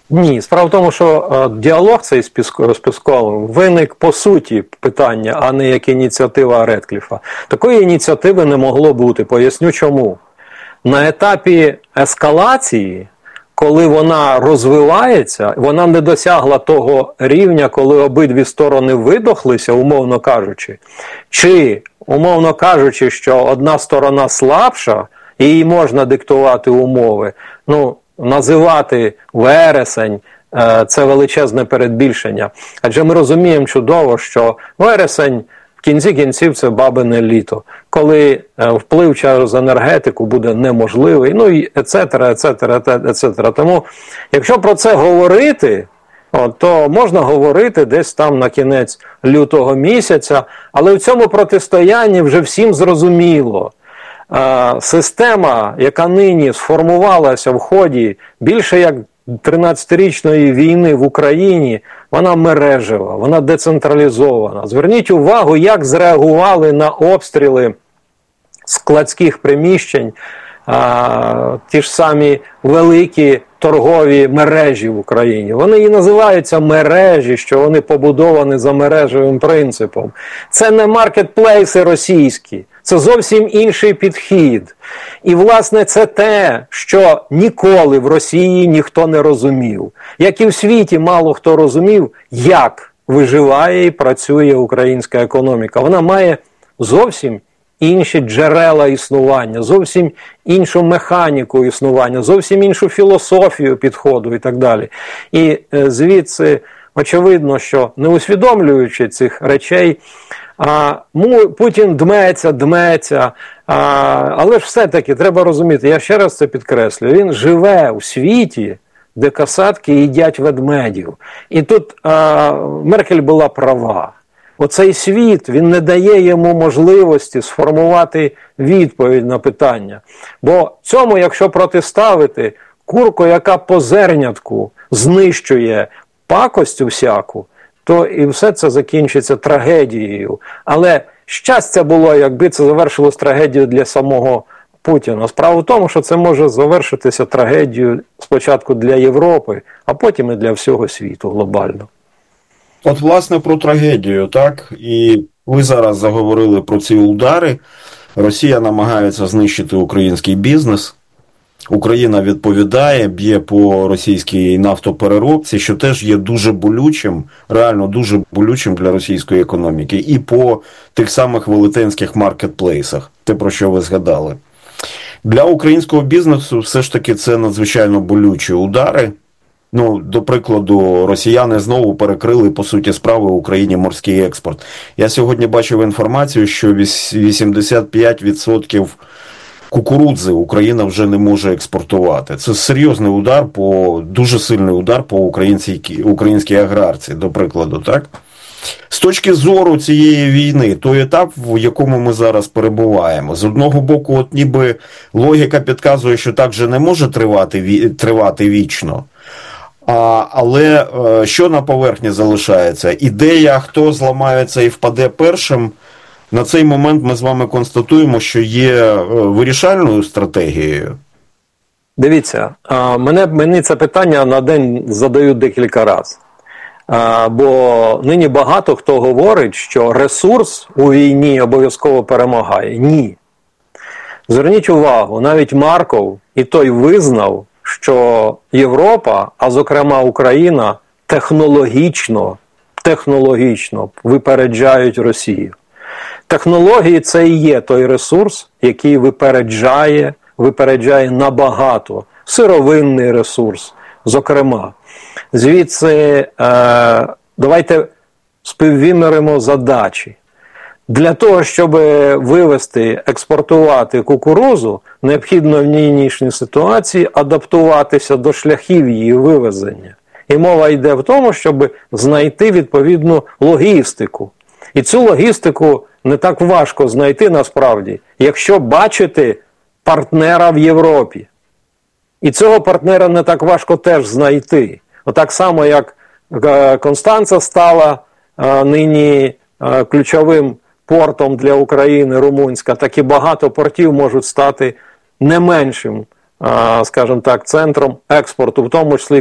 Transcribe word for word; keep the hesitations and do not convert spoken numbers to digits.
Ні, справа в тому, що е, діалог цей з, Піско, з Пісковим виник по суті питання, а не як ініціатива Редкліфа. Такої ініціативи не могло бути, поясню чому. На етапі ескалації, коли вона розвивається, вона не досягла того рівня, коли обидві сторони видохлися, умовно кажучи, чи, умовно кажучи, що одна сторона слабша, і їй можна диктувати умови, ну, називати вересень – це величезне передбільшення. Адже ми розуміємо чудово, що вересень в кінці кінців це бабине літо, коли вплив через енергетику буде неможливий, ну і ецетера, ецетера, ецетера. Тому, якщо про це говорити, то можна говорити десь там на кінець лютого місяця, але в цьому протистоянні вже всім зрозуміло. Система, яка нині сформувалася в ході більше як тринадцятирічної війни в Україні, вона мережева, вона децентралізована. Зверніть увагу, як зреагували на обстріли складських приміщень а, ті ж самі великі торгові мережі в Україні. Вони і називаються мережі, що вони побудовані за мережевим принципом. Це не маркетплейси російські. Це зовсім інший підхід. І, власне, це те, що ніколи в Росії ніхто не розумів. Як і в світі мало хто розумів, як виживає і працює українська економіка. Вона має зовсім інші джерела існування, зовсім іншу механіку існування, зовсім іншу філософію підходу і так далі. І звідси очевидно, що не усвідомлюючи цих речей, А, Путін дметься, дметься, а, але ж все-таки треба розуміти, я ще раз це підкреслюю, він живе у світі, де касатки їдять ведмедів. І тут а, Меркель була права. Оцей світ, він не дає йому можливості сформувати відповідь на питання. Бо цьому, якщо протиставити курку, яка по зернятку знищує пакость всяку, то і все це закінчиться трагедією. Але щастя було, якби це завершилось трагедією для самого Путіна. Справа в тому, що це може завершитися трагедією спочатку для Європи, а потім і для всього світу глобально. От, власне, про трагедію, так? І ви зараз заговорили про ці удари. Росія намагається знищити український бізнес. Україна відповідає, б'є по російській нафтопереробці, що теж є дуже болючим, реально дуже болючим для російської економіки. І по тих самих велетенських маркетплейсах, те, про що ви згадали. Для українського бізнесу все ж таки це надзвичайно болючі удари. Ну, до прикладу, росіяни знову перекрили, по суті справи, Україні морський експорт. Я сьогодні бачив інформацію, що вісімдесят п'ять відсотків кукурудзи Україна вже не може експортувати. Це серйозний удар, по дуже сильний удар по українській, українській аграрці, до прикладу, так? З точки зору цієї війни, той етап, в якому ми зараз перебуваємо, з одного боку, от ніби логіка підказує, що так же не може тривати, тривати вічно. А, але що на поверхні залишається? Ідея, хто зламається і впаде першим, на цей момент ми з вами констатуємо, що є вирішальною стратегією. Дивіться, мене, мені це питання на день задають декілька разів. Бо нині багато хто говорить, що ресурс у війні обов'язково перемагає. Ні. Зверніть увагу, навіть Марков і той визнав, що Європа, а зокрема Україна, технологічно, технологічно випереджають Росію. Технології – це і є той ресурс, який випереджає, випереджає набагато. Сировинний ресурс, зокрема. Звідси, е, давайте співвиміримо задачі. Для того, щоб вивести, експортувати кукурудзу, необхідно в нинішній ситуації адаптуватися до шляхів її вивезення. І мова йде в тому, щоб знайти відповідну логістику. І цю логістику не так важко знайти насправді, якщо бачити партнера в Європі. І цього партнера не так важко теж знайти. Отак само, як Констанца стала а, нині а, ключовим портом для України, румунська, так і багато портів можуть стати не меншим, а, скажімо так, центром експорту, в тому числі